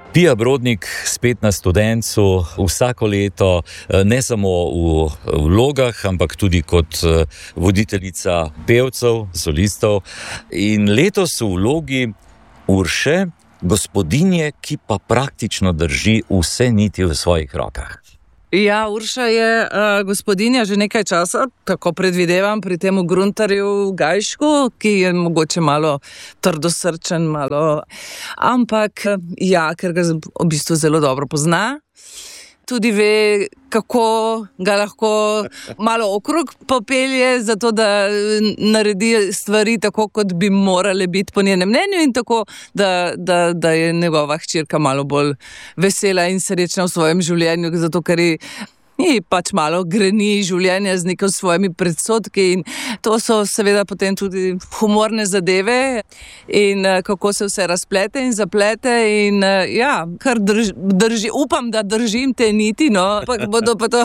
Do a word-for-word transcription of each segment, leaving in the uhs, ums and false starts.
Pia Brodnik, spet na Studencu, vsako leto, ne samo v vlogah, ampak tudi kot voditeljica pevcev, solistov. In letos v vlogi Urše, gospodinje, ki pa praktično drži vse niti v svojih rokah. Ja, Urša je uh, gospodinja že nekaj časa, tako predvidevam pri temu gruntarju Gajšku, ki je mogoče malo trdosrčen, malo, ampak ja, ker ga v bistvu zelo dobro pozna. Tudi ve, kako ga lahko malo okrog popelje, zato da naredi stvari tako, kot bi morale biti po njenem mnenju in tako, da, da, da je njegova hčerka malo bolj vesela in srečna v svojem življenju, zato ker je in pač malo greni življenje z nekaj svojimi predsodki in to so seveda potem tudi humorne zadeve in kako se vse razplete in zaplete in ja, kar drž, drži, upam, da držim te niti, no, pa bodo pa to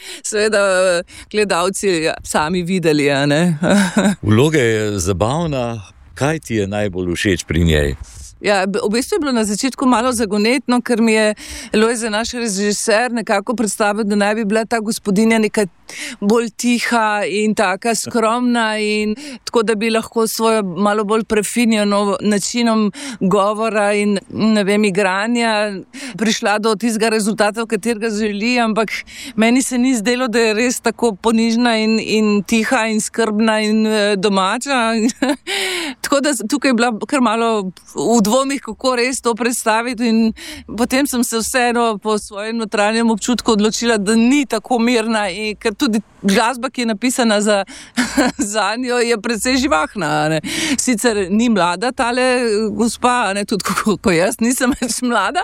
seveda gledalci sami videli, a ne. Vloga je zabavna, kaj ti je najbolj všeč pri njej? Ja, v bistvu je bilo na začetku malo zagonetno, ker mi je Lojze, naš režiser, nekako predstavil, da naj bi bila ta gospodinja nekaj bolj tiha in taka skromna in tako, da bi lahko svojo malo bolj prefinjeno načinom govora in, ne vem, igranja prišla do tistega rezultata, v katerega želi, ampak meni se ni zdelo, da je res tako ponižna in, in tiha in skrbna in domača. Tako da tukaj je bila kar malo v dvomih, kako res to predstaviti in potem sem se vseeno po svojem notranjem občutku odločila, da ni tako mirna in ker tudi glasba, ki je napisana za, za njo, je precej živahna. Ne. Sicer ni mlada tale gospa, ne, tudi ko, ko jaz nisem več mlada,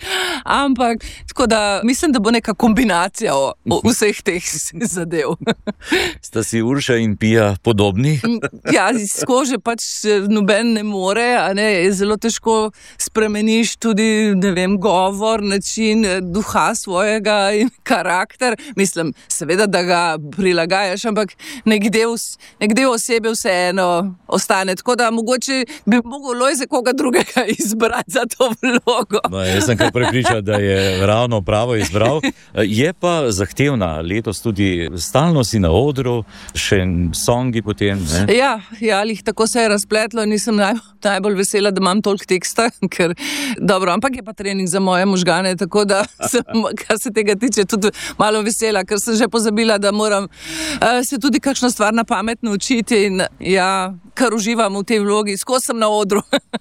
ampak tako da mislim, da bo neka kombinacija o, o vseh teh zadev. Sta si Urša in Pia podobni? Ja, iz kože pač noben ne more, a ne, je zelo težko spremeniš tudi, ne vem, govor, način, duha svojega in karakter. Mislim, seveda, da ga prilagajaš, ampak nekde, nekde osebe vseeno ostane. Tako da mogoče bi mogel Lojze koga drugega izbrati za to vlogo. No, jaz sem kar prepričan, da je ravno pravo izbral. Je pa zahtevna letos tudi, stalno si na odru, še songi potem, ne? Ja, ja, ali tako se je razpletlo, nisem naj, najbolj vesela, da imam toliko teksta, ker dobro, ampak je pa trening za moje možgane, tako da sem, kar se tega tiče, tudi malo vesela, ker sem že pozabila, da moram uh, se tudi kakšno stvar na pamet naučiti in ja, kar uživam v tej vlogi, skozi sem na odru.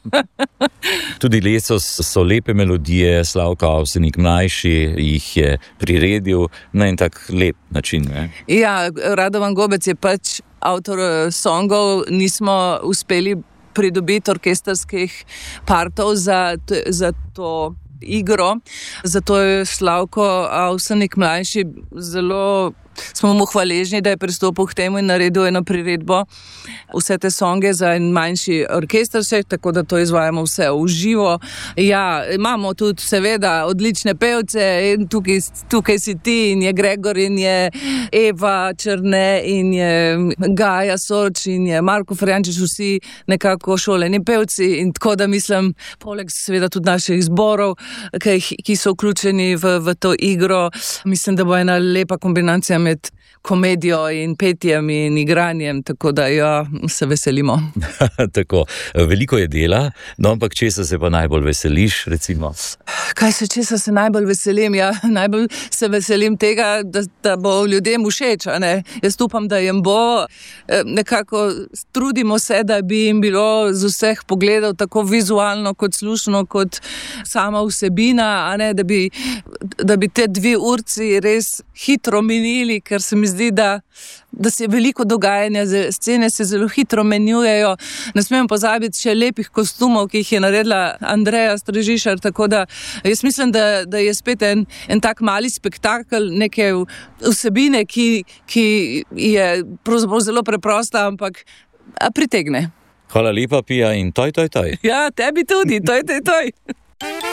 Tudi letos so lepe melodije, Slavko Avsenik mlajši jih je priredil na en tak lep način, ne? Ja, Radovan Gobec je pač avtor songov, nismo uspeli pridobiti orkestrskih partov za, za to igro, zato je Slavko Avsenik mlajši zelo, smo mu hvaležni, da je pristopil k temu in naredil eno priredbo, vse te songe za en manjši orkestrček, tako da to izvajamo vse v živo. Ja, imamo tudi seveda odlične pevce in tukaj, tukaj si ti in je Gregor in je Eva Črne in je Gaja Soč in je Marko Ferjančič, vsi nekako šoleni pevci in tako da mislim, poleg seveda tudi naših zborov, ki, ki so vključeni v, v to igro, mislim, da bo ena lepa kombinacija med komedijo in petjem in igranjem, tako da ja, se veselimo. Tako, veliko je dela, no ampak česa se pa najbolj veseliš, recimo? Kaj se, česa se najbolj veselim? Ja, najbolj se veselim tega, da, da bo ljudem všeč, a ne? Jaz upam, da jim bo, nekako trudimo se, da bi jim bilo z vseh pogledov tako vizualno kot slušno, kot sama vsebina, a ne, da bi, da bi te dve urci res hitro minili, ker se mi zdi, da, da se je veliko dogajanja, scene se zelo hitro menjujejo. Ne smem pozabiti še lepih kostumov, ki jih je naredila Andreja Strežišar, tako da jaz mislim, da, da je spet en, en tak mali spektakel, neke vsebine, ki, ki je pravzaprav zelo preprosta, ampak pritegne. Hvala lepa, Pia, in toj, toj, toj. Ja, tebi tudi, toj, toj, toj.